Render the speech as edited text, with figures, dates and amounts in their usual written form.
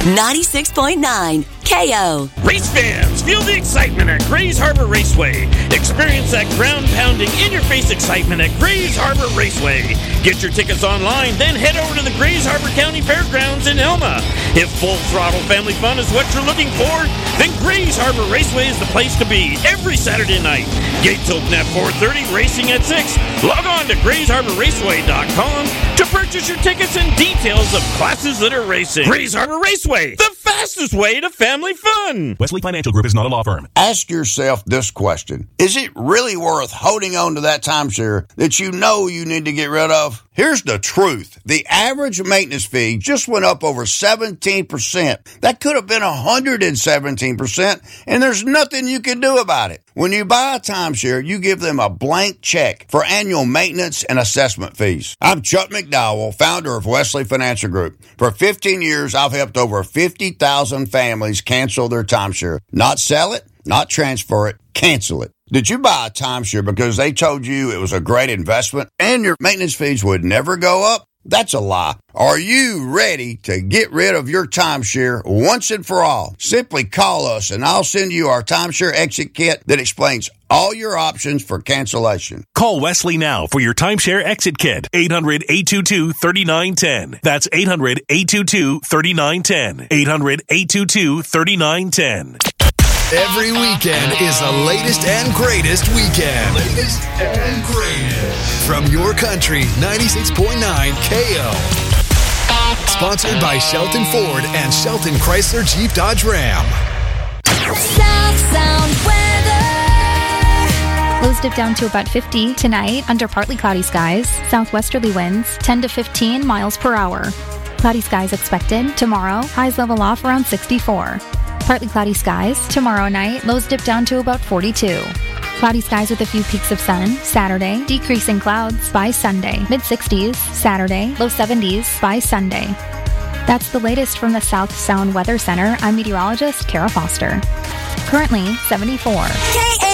96.9 KO. Race fans, feel the excitement at Grays Harbor Raceway. Experience that ground-pounding, in-your-face excitement at Grays Harbor Raceway. Get your tickets online, then head over to the Grays Harbor County Fairgrounds in Elma. If full-throttle family fun is what you're looking for, then Grays Harbor Raceway is the place to be every Saturday night. Gates open at 4:30, racing at 6. Log on to GraysHarborRaceway.com to purchase your tickets and details of classes that are racing. Grays Harbor Raceway, the fastest way to family fun. Wesley Financial Group is not a law firm. Ask yourself this question. Is it really worth holding on to that timeshare that you know you need to get rid of? Here's the truth. The average maintenance fee just went up over 17%. That could have been 117%, and there's nothing you can do about it. When you buy a timeshare, you give them a blank check for annual maintenance and assessment fees. I'm Chuck McDowell, founder of Wesley Financial Group. For 15 years, I've helped over 50,000 families cancel their timeshare. Not sell it, not transfer it, cancel it. Did you buy a timeshare because they told you it was a great investment and your maintenance fees would never go up? That's a lie. Are you ready to get rid of your timeshare once and for all? Simply call us and I'll send you our timeshare exit kit that explains all your options for cancellation. Call Wesley now for your timeshare exit kit. 800-822-3910. That's 800-822-3910. 800-822-3910. Every weekend is the latest and greatest weekend. Latest and greatest. From your country, 96.9 KO. Sponsored by Shelton Ford and Shelton Chrysler Jeep Dodge Ram. South Sound weather. Lows dip down to about 50 tonight under partly cloudy skies. Southwesterly winds 10 to 15 miles per hour. Cloudy skies expected tomorrow. Highs level off around 64. Partly cloudy skies tomorrow night. Lows dip down to about 42. Cloudy skies with a few peaks of sun. Saturday, decreasing clouds by Sunday. Mid-60s Saturday, low 70s by Sunday. That's the latest from the South Sound Weather Center. I'm meteorologist Kara Foster. Currently 74.